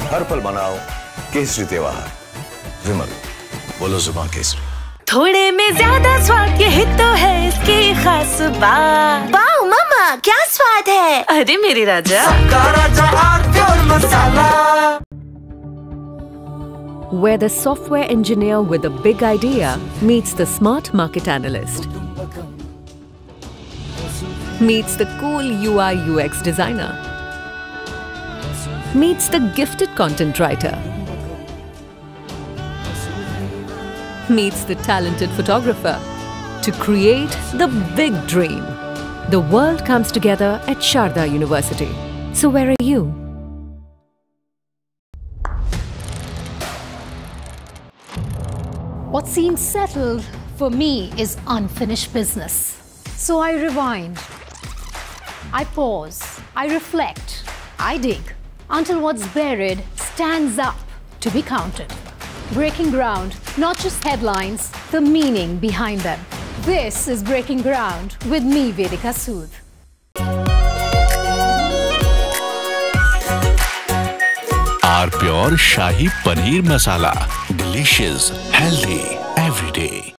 हर पल मनाओ केसरी त्योहार। विमल, बोलो जुबान केसरी। थोड़े में ज्यादा स्वाद, यही तो है इसकी खास बात। वाओ मम्मा, क्या स्वाद है। अरे मेरे राजा, सबका राजा आरती और मसाला। Where the software engineer with a big idea meets the smart market analyst, meets the cool UI UX designer, meets the gifted content writer, meets the talented photographer to create the big dream. The world comes together at Sharda University. So where are you? What seems settled for me is unfinished business. So I rewind, I pause, I reflect, I dig until what's buried stands up to be counted. Breaking ground, not just headlines, the meaning behind them. This is Breaking Ground with me, Vedika Sood. R Pure Shahi Paneer Masala. Delicious, healthy, every day.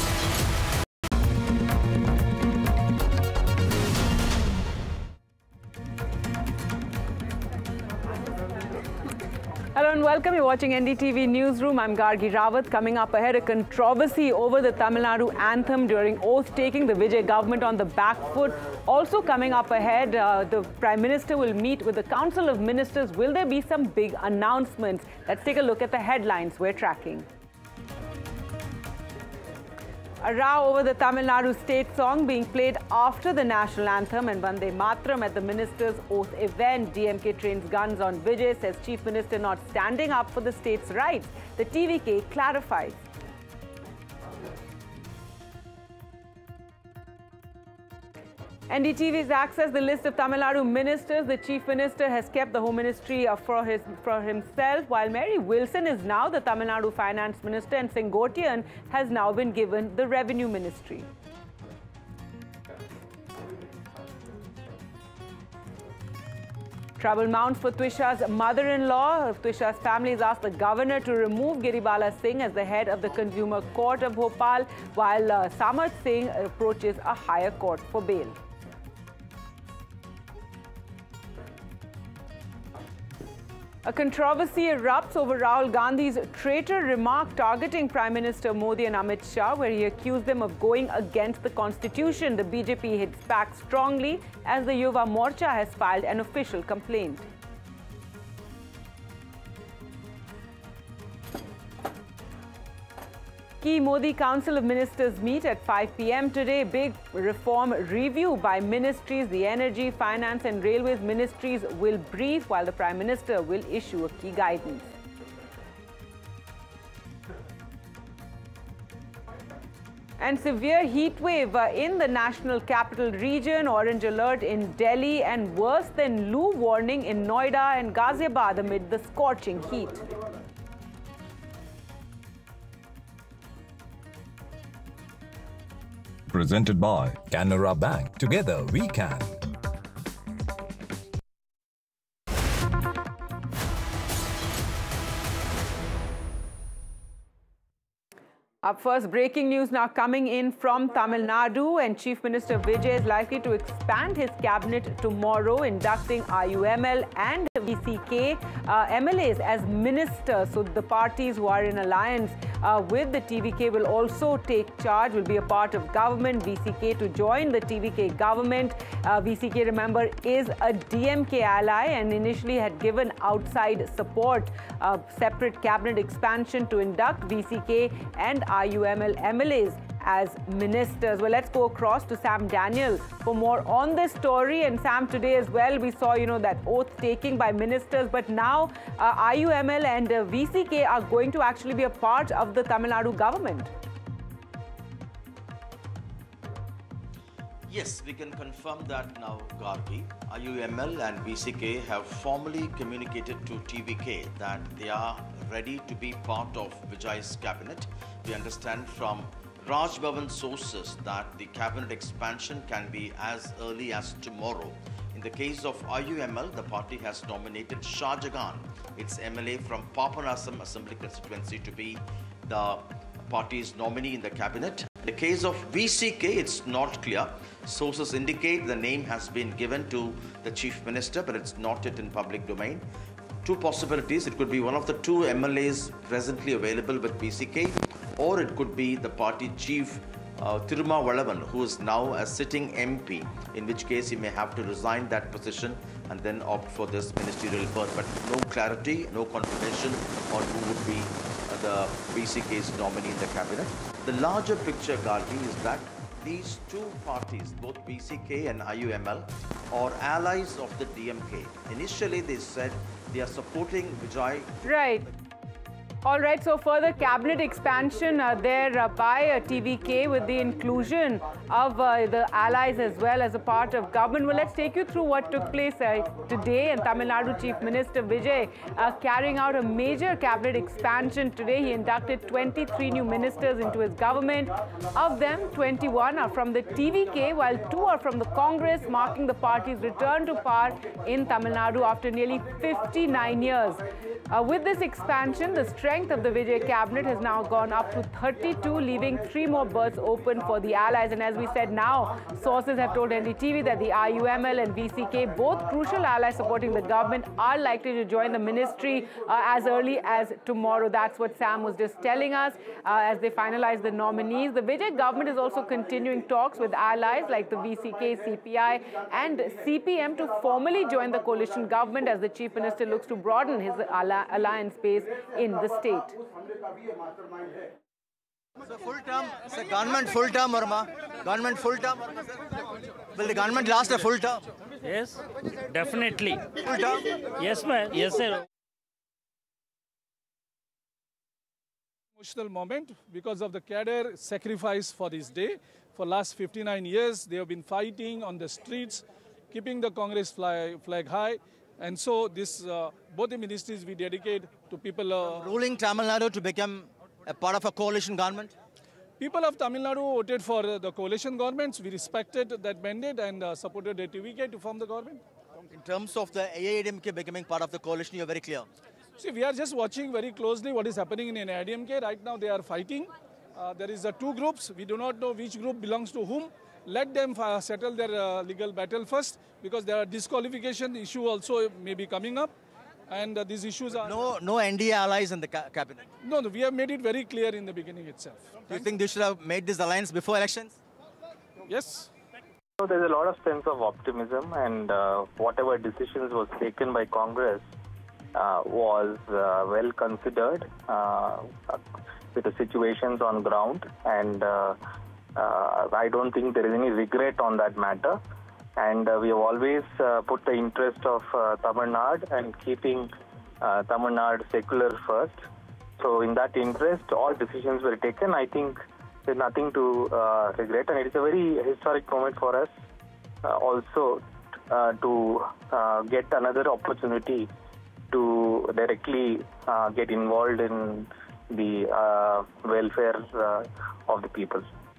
Hello and welcome. You're watching NDTV Newsroom. I'm Gargi Rawat. Coming up ahead, a controversy over the Tamil Nadu anthem during oath-taking, the Vijay government on the back foot. Also coming up ahead, the Prime Minister will meet with the Council of Ministers. Will there be some big announcements? Let's take a look at the headlines we're tracking. A row over the Tamil Nadu state song being played after the national anthem and Vande Mataram at the minister's oath event. DMK trains guns on Vijay, says Chief Minister not standing up for the state's rights. The TVK clarifies. NDTV's accessed the list of Tamil Nadu ministers. The Chief Minister has kept the Home Ministry for himself, while Mary Wilson is now the Tamil Nadu Finance Minister and Sengotian has now been given the Revenue Ministry. Trouble mounts for Twisha's mother-in-law. Twisha's family has asked the governor to remove Giribala Singh as the head of the Consumer Court of Bhopal, while Samarth Singh approaches a higher court for bail. A controversy erupts over Rahul Gandhi's traitor remark targeting Prime Minister Modi and Amit Shah, where he accused them of going against the constitution. The BJP hits back strongly as the Yuva Morcha has filed an official complaint. Key Modi Council of Ministers meet at 5 p.m. today. Big reform review by ministries. The Energy, Finance and Railways ministries will brief, while the Prime Minister will issue a key guidance. And severe heat wave in the national capital region. Orange alert in Delhi and worse than Loo warning in Noida and Ghaziabad amid the scorching heat. Presented by Canara Bank. Together we can. Up first, breaking news now coming in from Tamil Nadu, and Chief Minister Vijay is likely to expand his cabinet tomorrow, inducting IUML and VCK MLAs as ministers. So the parties who are in alliance with the TVK will also take charge, will be a part of government. VCK to join the TVK government. VCK, remember, is a DMK ally and initially had given outside support, separate cabinet expansion to induct VCK and IUML MLAs as ministers. Well, let's go across to Sam Daniel for more on this story. And Sam, today as well, we saw, that oath taking by ministers, but now IUML and VCK are going to actually be a part of the Tamil Nadu government. Yes, we can confirm that now, Gargi. IUML and VCK have formally communicated to TVK that they are ready to be part of Vijay's cabinet. We understand from Raj Bhavan sources that the cabinet expansion can be as early as tomorrow. In the case of IUML, the party has nominated Shahjahan, its MLA from Papanasam Assembly constituency, to be the party's nominee in the cabinet. In the case of VCK, it's not clear. Sources indicate the name has been given to the Chief Minister, but it's not yet in public domain. Two possibilities. It could be one of the two MLAs presently available with VCK, or it could be the party chief, Tiruma Valavan, who is now a sitting MP, in which case he may have to resign that position and then opt for this ministerial berth. But no clarity, no confirmation on who would be the VCK's nominee in the cabinet. The larger picture, Gargi, is that these two parties, both VCK and IUML, are allies of the DMK. Initially, they said they are supporting Vijay. Right. All right, so further cabinet expansion there by TVK with the inclusion of the allies as well as a part of government. Well, let's take you through what took place today. And Tamil Nadu Chief Minister Vijay carrying out a major cabinet expansion today. He inducted 23 new ministers into his government. Of them, 21 are from the TVK, while 2 are from the Congress, marking the party's return to power in Tamil Nadu after nearly 59 years. With this expansion, the strength of the Vijay cabinet has now gone up to 32, leaving 3 more berths open for the allies. And as we said now, sources have told NDTV that the IUML and VCK, both crucial allies supporting the government, are likely to join the ministry as early as tomorrow. That's what Sam was just telling us as they finalize the nominees. The Vijay government is also continuing talks with allies like the VCK, CPI and CPM to formally join the coalition government as the Chief Minister looks to broaden his alliance base in the state. So full term, sir, government full term or ma? Government full term or ma, sir? Will the government last a full term? Yes, definitely. Full term? Yes, ma'am. Yes, sir. Emotional moment because of the cadre sacrifice for this day. For last 59 years, they have been fighting on the streets, keeping the Congress flag high. And so this, both the ministries we dedicate to people. Ruling Tamil Nadu to become a part of a coalition government? People of Tamil Nadu voted for the coalition governments. We respected that mandate and supported the TVK to form the government. In terms of the AIDMK becoming part of the coalition, you are very clear. See, we are just watching very closely what is happening in AIDMK. Right now they are fighting. There is 2 groups. We do not know which group belongs to whom. Let them settle their legal battle first, because there are disqualification issue also may be coming up, and these issues are... No NDA allies in the cabinet? No, we have made it very clear in the beginning itself. Do you think they should have made this alliance before elections? Yes. So there's a lot of sense of optimism, and whatever decisions was taken by Congress was well considered with the situations on ground, and I don't think there is any regret on that matter. And we have always put the interest of Tamil Nadu and keeping Tamil Nadu secular first. So in that interest, all decisions were taken. I think there's nothing to regret, and it's a very historic moment for us also to get another opportunity to directly get involved in the welfare of the people.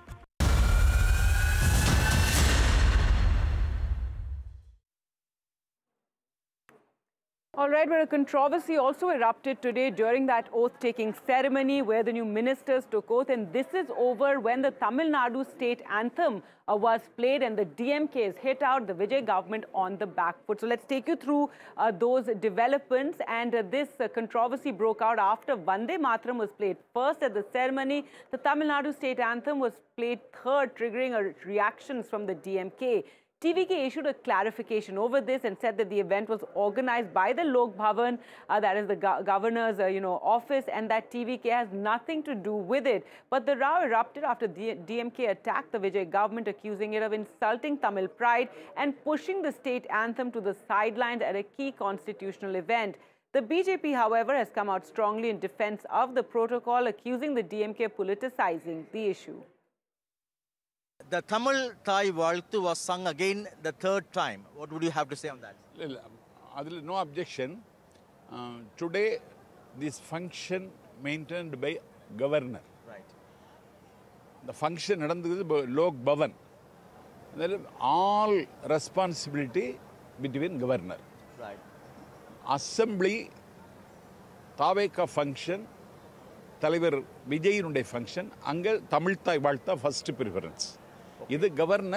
All right, but a controversy also erupted today during that oath-taking ceremony where the new ministers took oath, and this is over when the Tamil Nadu state anthem was played and the DMKs hit out the Vijay government on the back foot. So let's take you through those developments, and this controversy broke out after Vande Mataram was played first at the ceremony. The Tamil Nadu state anthem was played third, triggering reactions from the DMK. TVK issued a clarification over this and said that the event was organized by the Lok Bhavan, that is the governor's office, and that TVK has nothing to do with it. But the row erupted after DMK attacked the Vijay government, accusing it of insulting Tamil pride and pushing the state anthem to the sidelines at a key constitutional event. The BJP, however, has come out strongly in defense of the protocol, accusing the DMK of politicizing the issue. The Tamil Thai Valthu was sung again the 3rd time. What would you have to say on that? No objection. Today, this function maintained by governor. Right. The function nadandhathu Lok Bhavan. All responsibility between governor. Right. Assembly, Taveka function, தலைவர் விஜயினுடைய function அங்கே தமிழ் தாய் வாழ்த்தா first preference. இது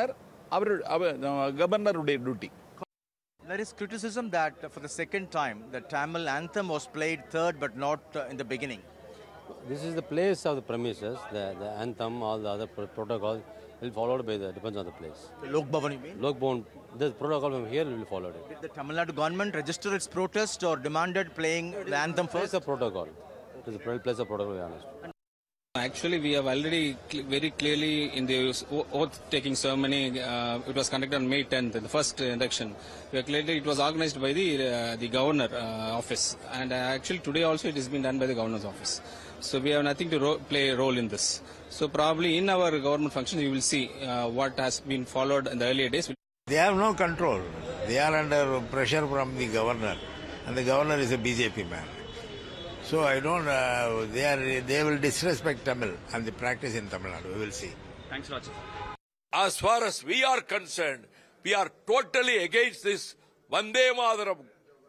கவர்னருடைய duty. There is criticism that for the second time the Tamil anthem was played third but not in the beginning. This is the place of the premises. The anthem, all the other protocols will be followed by depends on the place. The Lok Bhavan, you mean? Lok Bhavan, the protocol from here will be followed. Did the Tamil Nadu government register its protest or demanded playing the anthem first? It's a protocol. It is a place of protocol, to be honest. Actually, we have already very clearly in the oath-taking ceremony, it was conducted on May 10th, the first election. It was organized by the governor office, and actually today also it has been done by the governor's office. So we have nothing to play a role in this. So probably in our government functions, you will see what has been followed in the earlier days. They have no control. They are under pressure from the governor, and the governor is a BJP man. So I don't. They will disrespect Tamil and the practice in Tamil Nadu. We will see. Thanks, Raj. As far as we are concerned, we are totally against this Vande Mataram.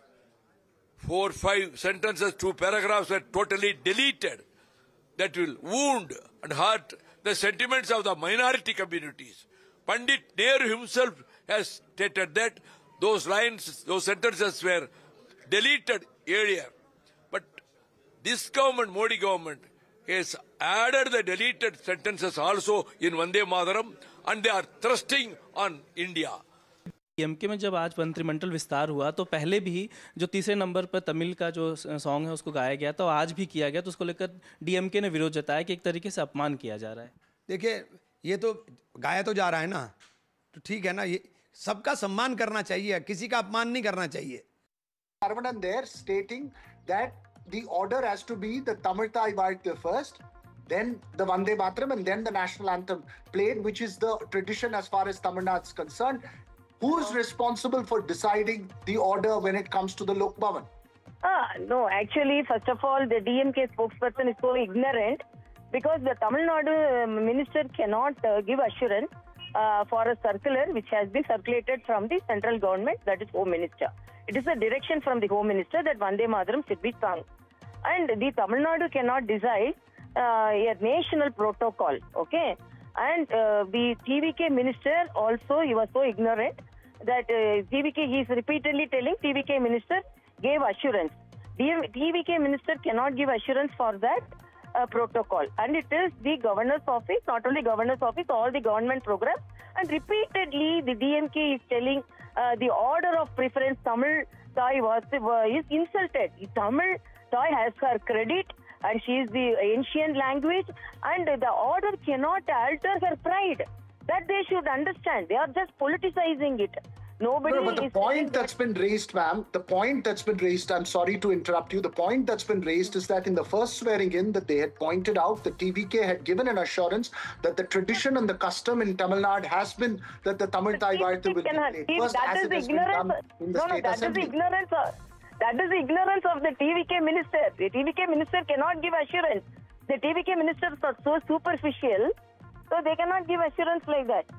4-5 sentences, 2 paragraphs were totally deleted. That will wound and hurt the sentiments of the minority communities. Pandit Nehru himself has stated that those lines, those sentences were deleted earlier. But this government, Modi government, has added the deleted sentences also in Vande Mataram, and they are thrusting on India. DMK में जब आज मंत्रिमंडल विस्तार हुआ तो पहले भी जो तीसरे नंबर पर तमिल का जो सॉन्ग है उसको गाया गया तो आज भी किया गया, तो उसको लेकर डीएमके ने विरोध जताया कि एक तरीके से अपमान किया जा रहा है. देखिए, ये तो गाया तो जा रहा है ना, तो ठीक है ना, ये सबका सम्मान करना चाहिए, किसी का अपमान नहीं करना चाहिए. Saravanan there stating that the order has to be the Tamil Thai Vartha first, then the Vande Mataram, and then the national anthem played, which is the tradition as far as Tamil Nadu is concerned. Who is responsible for deciding the order when it comes to the Lok Bhavan? No, actually, first of all, the DMK spokesperson is so ignorant because the Tamil Nadu minister cannot give assurance for a circular which has been circulated from the central government, that is Home Minister. It is a direction from the Home Minister that Vande Mataram should be sung. And the Tamil Nadu cannot decide a national protocol, okay? And the TVK minister also, he was so ignorant that he is repeatedly telling TVK minister gave assurance. TVK minister cannot give assurance for that protocol. And it is the governor's office, not only governor's office, all the government programs. And repeatedly the DMK is telling the order of preference Tamil Thai is insulted. Tamil Thai has her credit and she is the ancient language, and the order cannot alter her pride. That they should understand. They are just politicizing it. Nobody but the point that's been raised, ma'am, the point that's been raised, I'm sorry to interrupt you, the point that's been raised is that in the first swearing in that they had pointed out, the TVK had given an assurance that the tradition and the custom in Tamil Nadu has been that the Tamil Thai Vartha will be played first, as it has been done in the state assembly. That is the ignorance of the TVK minister. The TVK minister cannot give assurance. The TVK ministers are so superficial, so they cannot give assurance like that.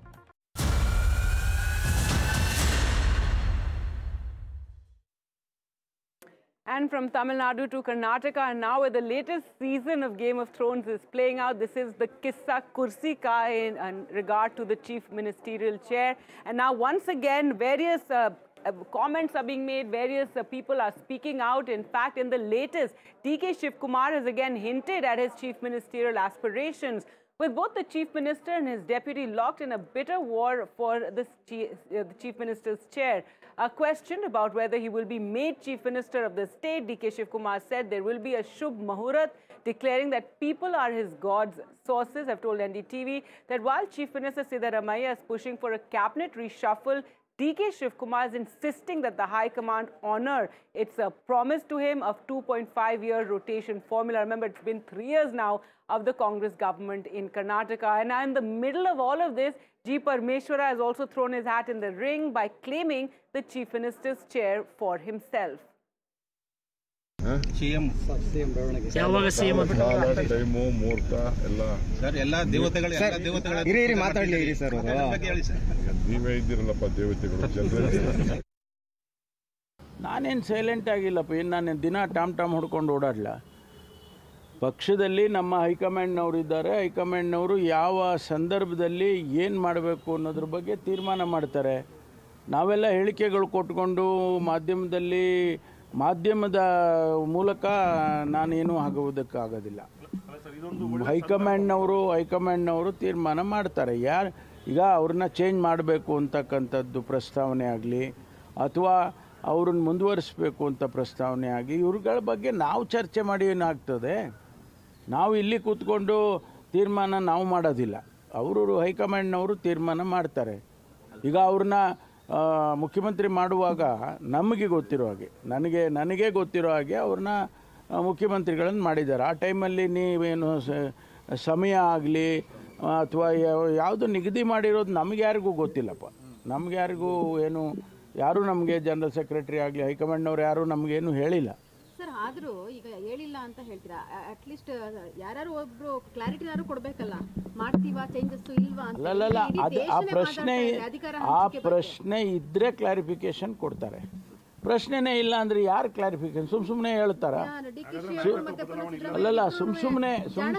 And from Tamil Nadu to Karnataka, and now where the latest season of Game of Thrones is playing out, this is the Kissa Kursi Ka in regard to the chief ministerial chair. And now once again, various comments are being made, various people are speaking out. In fact, in the latest, DK Shivkumar has again hinted at his chief ministerial aspirations, with both the chief minister and his deputy locked in a bitter war for the chief minister's chair. Questioned about whether he will be made chief minister of the state, DK Shivkumar said there will be a Shubh Muhurat, declaring that people are his gods. Sources have told NDTV that while Chief Minister Siddaramaiah is pushing for a cabinet reshuffle, DK Shivkumar is insisting that the High Command honor its promise to him of 2.5-year rotation formula. Remember, it's been 3 years now of the Congress government in Karnataka. And now in the middle of all of this, G. Parmeshwara has also thrown his hat in the ring by claiming the Chief Minister's chair for himself. ಯಾವಾಗ CM time ಮುಹೂರ್ತ ಎಲ್ಲ sir ಎಲ್ಲ ದೇವತೆಗಳು ನೀವೇ ಇದ್ದೀರಲ್ಲಪ್ಪ ದೇವತೆಗಳು ಜನರೇ ನಾನೇನು silent ಆಗಿಲ್ಲಪ್ಪ, ಏನು ನಾನು ದಿನ ಟಾಮ್ ಹೊಡ್ಕೊಂಡು ಓಡಾಡಲ್ಲ. ಪಕ್ಷದಲ್ಲಿ ನಮ್ಮ ಹೈಕಮಾಂಡ್ನವರು ಇದ್ದಾರೆ. ಹೈಕಮಾಂಡ್ನವರು ಯಾವ ಸಂದರ್ಭದಲ್ಲಿ ಏನು ಮಾಡಬೇಕು ಅನ್ನೋದ್ರ ಬಗ್ಗೆ ತೀರ್ಮಾನ ಮಾಡ್ತಾರೆ. ನಾವೆಲ್ಲ ಹೇಳಿಕೆಗಳು ಕೊಟ್ಕೊಂಡು ಮಾಧ್ಯಮದ ಮೂಲಕ ನಾನೇನು ಆಗುವುದಕ್ಕಾಗೋದಿಲ್ಲ. ಹೈಕಮಾಂಡ್ನವರು ತೀರ್ಮಾನ ಮಾಡ್ತಾರೆ. ಈಗ ಅವ್ರನ್ನ ಚೇಂಜ್ ಮಾಡಬೇಕು ಅಂತಕ್ಕಂಥದ್ದು ಪ್ರಸ್ತಾವನೆ ಆಗಲಿ ಅಥವಾ ಅವ್ರನ್ನ ಮುಂದುವರಿಸಬೇಕು ಅಂತ ಪ್ರಸ್ತಾವನೆ ಆಗಿ ಇವ್ರುಗಳ ಬಗ್ಗೆ ನಾವು ಚರ್ಚೆ ಮಾಡಿ ಏನಾಗ್ತದೆ. ನಾವು ಇಲ್ಲಿ ಕೂತ್ಕೊಂಡು ತೀರ್ಮಾನ ನಾವು ಮಾಡೋದಿಲ್ಲ. ಅವರು ಹೈಕಮಾಂಡ್ನವರು ತೀರ್ಮಾನ ಮಾಡ್ತಾರೆ. ಈಗ ಅವ್ರನ್ನ ಮುಖ್ಯಮಂತ್ರಿ ಮಾಡುವಾಗ ನಮಗೆ ಗೊತ್ತಿರೋ ಹಾಗೆ ನನಗೆ ಗೊತ್ತಿರೋ ಹಾಗೆ ಅವ್ರನ್ನ ಮುಖ್ಯಮಂತ್ರಿಗಳನ್ನು ಮಾಡಿದ್ದಾರೆ. ಆ ಟೈಮಲ್ಲಿ ನೀವೇನು ಸಮಯ ಆಗಲಿ ಅಥವಾ ಯಾವುದು ನಿಗದಿ ಮಾಡಿರೋದು ನಮಗೆ ಯಾರಿಗೂ ಗೊತ್ತಿಲ್ಲಪ್ಪ. ನಮ್ಗೆ ಯಾರೂ ನಮಗೆ ಜನರಲ್ ಸೆಕ್ರೆಟರಿ ಆಗಲಿ ಹೈಕಮಾಂಡ್ನವ್ರು ಯಾರೂ ನಮಗೇನು ಹೇಳಿಲ್ಲ. ಸರ್, ಆದರೂ ಈಗ ಹೇಳಿಲ್ಲ ಅಂತ ಹೇಳ್ತೀರಾ, ಅಟ್ಲೀಸ್ಟ್ ಯಾರು ಒಬ್ರು ಕ್ಲಾರಿಟಿನಾರು ಕೊಡಬೇಕಲ್ಲ, ಮಾಡ್ತೀವಾ ಚೇಂಜಸ್ ಇಲ್ವಾ ಅಂತ. ಅಲ್ಲಲ್ಲ, ಆ ಪ್ರಶ್ನೆ ಇದ್ದರೆ ಕ್ಲಾರಿಫಿಕೇಶನ್ ಕೊಡ್ತಾರೆ. ಪ್ರಶ್ನೆನೇ ಇಲ್ಲ ಅಂದರೆ ಯಾರು ಕ್ಲಾರಿಫಿಕೇಶನ್ ಸುಮ್ಮನೆ ಹೇಳ್ತಾರ? ಅಲ್ಲಲ್ಲ, ಸುಮ್ಮನೆ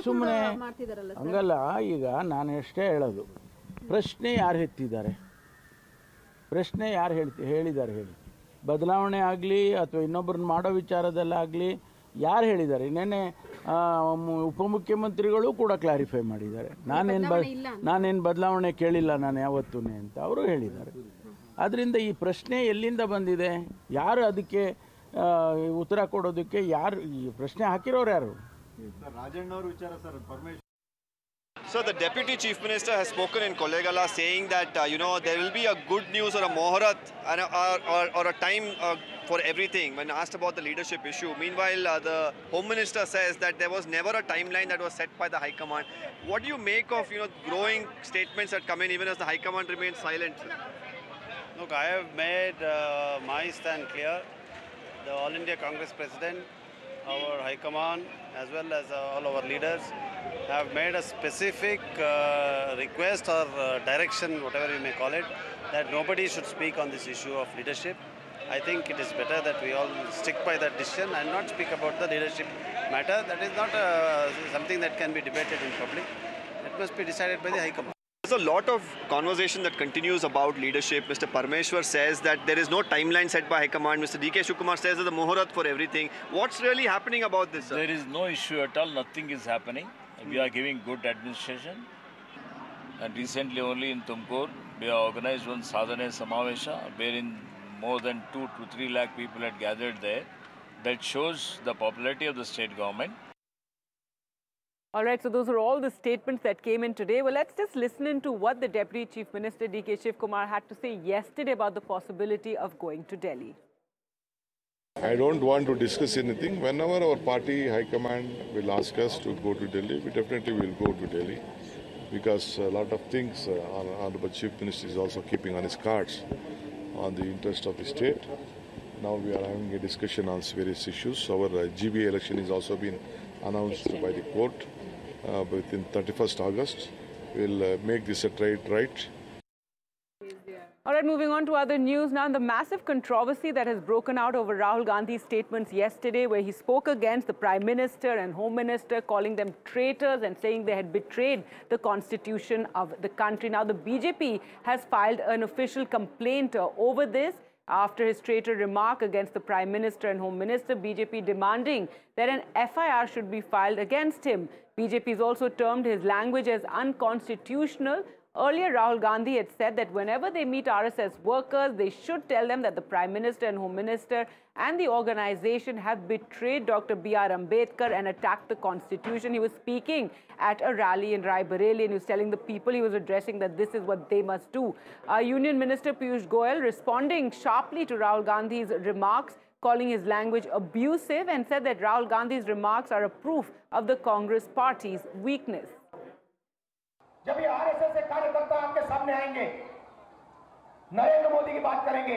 ಹಂಗಲ್ಲ. ಈಗ ನಾನು ಎಷ್ಟೇ ಹೇಳೋದು, ಪ್ರಶ್ನೆ ಯಾರು ಎತ್ತಿದ್ದಾರೆ, ಪ್ರಶ್ನೆ ಯಾರು ಹೇಳಿದ್ದಾರೆ ಹೇಳಿ. ಬದಲಾವಣೆ ಆಗಲಿ ಅಥವಾ ಇನ್ನೊಬ್ಬರನ್ನ ಮಾಡೋ ವಿಚಾರದಲ್ಲಾಗಲಿ ಯಾರು ಹೇಳಿದ್ದಾರೆ? ನೆನ್ನೆ ಉಪಮುಖ್ಯಮಂತ್ರಿಗಳು ಕೂಡ ಕ್ಲಾರಿಫೈ ಮಾಡಿದ್ದಾರೆ. ನಾನೇನು ಬದಲಾವಣೆ ಕೇಳಿಲ್ಲ ನಾನು ಯಾವತ್ತೂ ಅಂತ ಅವರು ಹೇಳಿದ್ದಾರೆ. ಆದ್ದರಿಂದ ಈ ಪ್ರಶ್ನೆ ಎಲ್ಲಿಂದ ಬಂದಿದೆ? ಯಾರು ಅದಕ್ಕೆ ಉತ್ತರ ಕೊಡೋದಕ್ಕೆ ಈ ಪ್ರಶ್ನೆ ಹಾಕಿರೋರು ಯಾರು? ರಾಜಣ್ಣವ್ರ ವಿಚಾರ sir, Parameshwar. So the Deputy Chief Minister has spoken in Kollegala saying that there will be a good news or a Moharat or a time for everything when asked about the leadership issue. Meanwhile, the Home Minister says that there was never a timeline that was set by the High Command. What do you make of growing statements that come in even as the High Command remains silent? Look, I have made my stand clear. The All India Congress President, our High Command, as well as all our leaders have made a specific request or direction, whatever you may call it, that nobody should speak on this issue of leadership. I think it is better that we all stick by that decision and not speak about the leadership matter. That is not something that can be debated in public. It must be decided by the High Command. There's a lot of conversation that continues about leadership. Mr. Parmeshwar says that there is no timeline set by High Command. Mr. D.K. Shivakumar says there's a Moharat for everything. What's really happening about this, sir? There is no issue at all. Nothing is happening. We are giving good administration. And recently only in Tumkur, we have organized one Sadhana Samavesha, wherein more than 2 to 3 lakh people had gathered there. That shows the popularity of the state government. All right, so those are all the statements that came in today. Well, let's just listen into what the Deputy Chief Minister D.K. Shivakumar had to say yesterday about the possibility of going to Delhi. I don't want to discuss anything. Whenever our party high command will ask us to go to Delhi, we definitely will go to Delhi, because a lot of things Honorable Chief Minister is also keeping on his cards on the interest of the state. Now we are having a discussion on various issues. Our GB election is also been announced by the court within 31st August. We'll make this a trade right. All right, moving on to other news now. The massive controversy that has broken out over Rahul Gandhi's statements yesterday, where he spoke against the Prime Minister and Home Minister, calling them traitors and saying they had betrayed the constitution of the country. Now, the BJP has filed an official complaint over this after his traitor remark against the Prime Minister and Home Minister. BJP demanding that an FIR should be filed against him. BJP has also termed his language as unconstitutional. Earlier, Rahul Gandhi had said that whenever they meet RSS workers, they should tell them that the Prime Minister and Home Minister and the organization have betrayed Dr. B.R. Ambedkar and attacked the Constitution. He was speaking at a rally in Raebareli and he was telling the people he was addressing that this is what they must do. Union Minister Piyush Goyal responding sharply to Rahul Gandhi's remarks, calling his language abusive, and said that Rahul Gandhi's remarks are a proof of the Congress party's weakness. जब ये RSS के कार्यकर्ता आपके सामने आएंगे, नरेंद्र मोदी की बात करेंगे,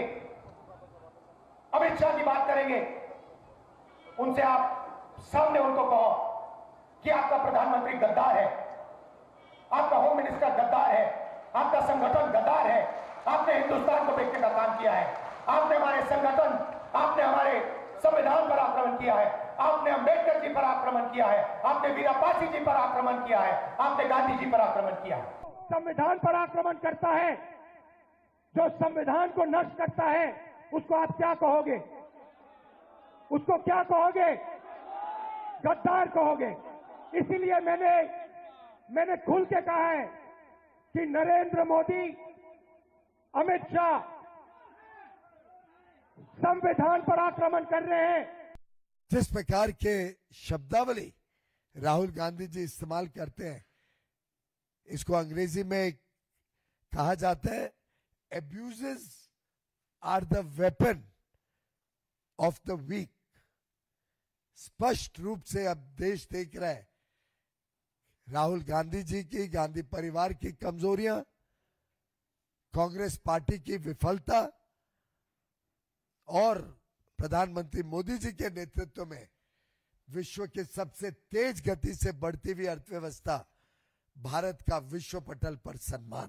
अमित शाह की बात करेंगे, उनसे आप सामने उनको कहो कि आपका प्रधानमंत्री गद्दार है, आपका होम मिनिस्टर गद्दार है, आपका संगठन गद्दार है, आपने हिंदुस्तान को बेचने का काम किया है, आपने हमारे संगठन आपने हमारे संविधान पर आक्रमण किया है, आपने अंबेडकर जी पर आक्रमण किया है, आपने वीरापासी जी पर आक्रमण किया है, आपने गांधी जी पर आक्रमण किया है। संविधान पर आक्रमण करता है, जो संविधान को नष्ट करता है, उसको आप क्या कहोगे? उसको क्या कहोगे? गद्दार कहोगे। इसीलिए मैंने खुल के कहा है कि नरेंद्र मोदी, अमित शाह संविधान पर आक्रमण कर रहे हैं। जिस प्रकार के शब्दावली राहुल गांधी जी इस्तेमाल करते हैं, इसको अंग्रेजी में कहा जाता है abuses are the weapon of the weak। स्पष्ट रूप से अब देश देख रहा है राहुल गांधी जी की, गांधी परिवार की कमजोरियां, कांग्रेस पार्टी की विफलता और प्रधानमंत्री मोदी जी के नेतृत्व में विश्व के सबसे तेज गति से बढ़ती हुई अर्थव्यवस्था, भारत का विश्व पटल पर सम्मान।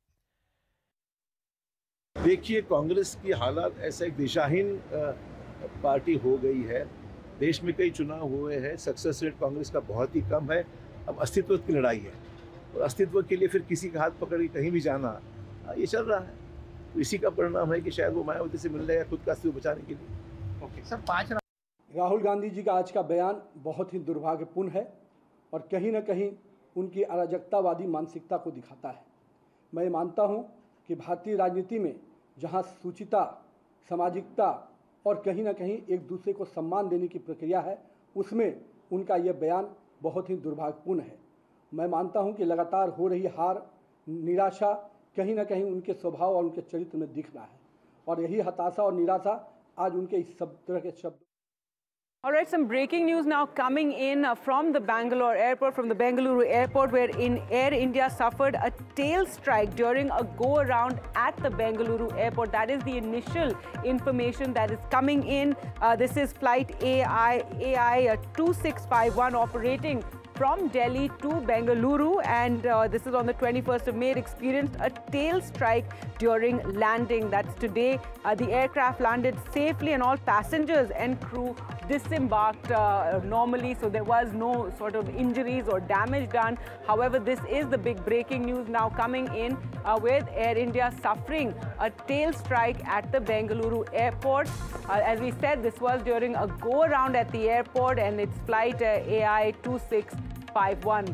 देखिए, कांग्रेस की हालत ऐसा एक दिशाहीन पार्टी हो गई है। देश में कई चुनाव हुए हैं, सक्सेस रेट कांग्रेस का बहुत ही कम है। अब अस्तित्व की लड़ाई है और अस्तित्व के लिए फिर किसी का हाथ पकड़ के कहीं भी जाना, ये चल रहा है। तो इसी का परिणाम है कि शायद वो मायावती से मिल जाएगा खुद का अस्तित्व बचाने के लिए। ओके सर, राहुल गांधी जी का आज का बयान बहुत ही दुर्भाग्यपूर्ण है और कहीं ना कहीं उनकी अराजकतावादी मानसिकता को दिखाता है। मैं मानता हूं कि भारतीय राजनीति में जहां सूचिता, सामाजिकता और कहीं ना कहीं एक दूसरे को सम्मान देने की प्रक्रिया है, उसमें उनका यह बयान बहुत ही दुर्भाग्यपूर्ण है। मैं मानता हूं कि लगातार हो रही हार, निराशा कहीं ना कहीं उनके स्वभाव और उनके चरित्र में दिख रहा है और यही हताशा और निराशा आज उनके इस सब तरह के शब्द। All right, some breaking news now coming in from the Bangalore airport, from the Bengaluru airport, where Air India suffered a tail strike during a go-around at the Bengaluru airport. That is the initial information that is coming in. This is flight AI 2651 operating from Delhi to Bengaluru, and this is on the 21st of May. It experienced a tail strike during landing. That's today. The aircraft landed safely and all passengers and crew disembarked normally, so there was no sort of injuries or damage done. However, this is the big breaking news now coming in with Air India suffering a tail strike at the Bengaluru airport. As we said, this was during a go-around at the airport, and it's flight AI 2651.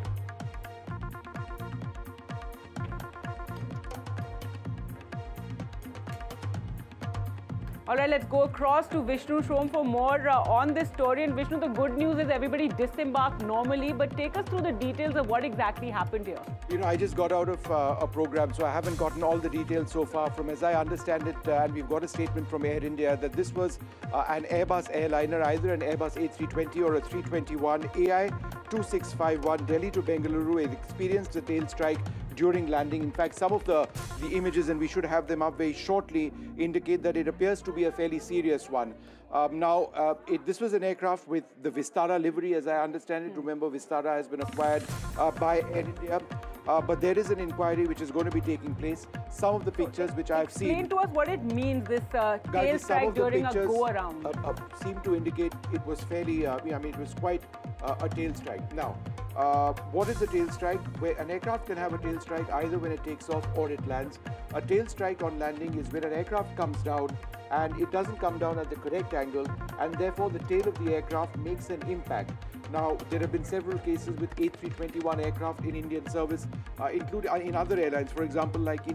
All right, let's go across to Vishnu Shrom for more on this story. And Vishnu, the good news is everybody disembarked normally, but take us through the details of what exactly happened here. You know, I just got out of a program, so I haven't gotten all the details so far. From as I understand it, and we've got a statement from Air India that this was an Airbus airliner, either an Airbus A320 or a 321 AI 2651 Delhi to Bengaluru. It experienced a tail strike during landing. In fact, some of the images, and we should have them up very shortly, indicate that it appears to be a fairly serious one. This was an aircraft with the Vistara livery, as I understand it. Remember, Vistara has been acquired by Air India. But there is an inquiry which is going to be taking place. Some of the pictures which I have seen... Explain to us what it means, this tail strike during a go-around. Seem to indicate it was fairly, it was quite a tail strike. Now, what is a tail strike? Where an aircraft can have a tail strike either when it takes off or it lands. A tail strike on landing is when an aircraft comes down and it doesn't come down at the correct angle, and therefore the tail of the aircraft makes an impact. Now, there have been several cases with A321 aircraft in Indian service, including in other airlines, for example, like